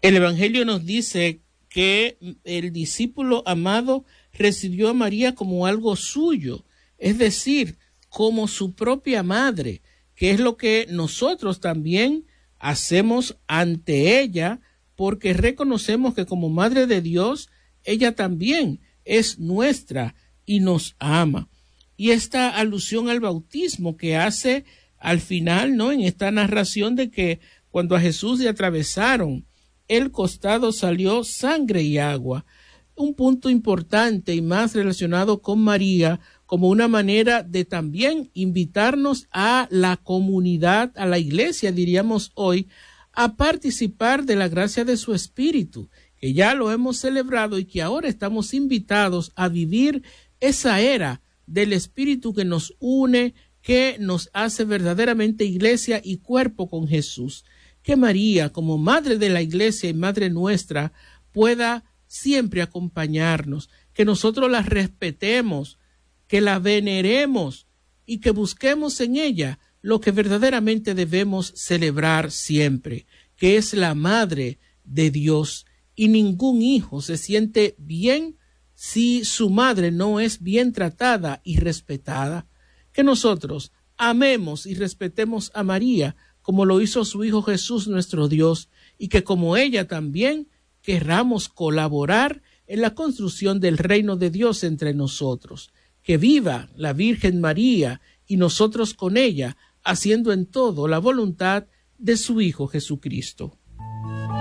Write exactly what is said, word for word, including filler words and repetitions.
El Evangelio nos dice que el discípulo amado recibió a María como algo suyo, es decir, como su propia madre, que es lo que nosotros también hacemos ante ella, porque reconocemos que como Madre de Dios, ella también es nuestra y nos ama. Y esta alusión al bautismo que hace al final, ¿no?, en esta narración de que cuando a Jesús le atravesaron el costado salió sangre y agua, un punto importante y más relacionado con María como una manera de también invitarnos a la comunidad, a la iglesia, diríamos hoy, a participar de la gracia de su Espíritu, que ya lo hemos celebrado y que ahora estamos invitados a vivir esa era del Espíritu que nos une, que nos hace verdaderamente iglesia y cuerpo con Jesús. Que María, como Madre de la Iglesia y Madre nuestra, pueda siempre acompañarnos, que nosotros la respetemos, que la veneremos y que busquemos en ella lo que verdaderamente debemos celebrar siempre, que es la Madre de Dios, y ningún hijo se siente bien si su madre no es bien tratada y respetada. Que nosotros amemos y respetemos a María como lo hizo su Hijo Jesús nuestro Dios, y que como ella también querramos colaborar en la construcción del reino de Dios entre nosotros. Que viva la Virgen María y nosotros con ella, haciendo en todo la voluntad de su Hijo Jesucristo.